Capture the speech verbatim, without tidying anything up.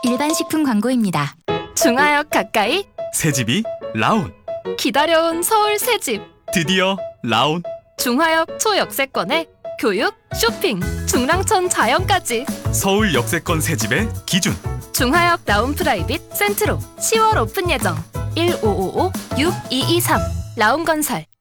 일반 식품 광고입니다. 중화역 가까이 새집이 라온. 기다려온 서울 새집 드디어 라온. 중화역 초역세권에 교육, 쇼핑, 중랑천 자연까지 서울 역세권 새집의 기준. 중화역 라운 프라이빗 센트로 시월 오픈 예정 일오오오 육이이삼 라운건설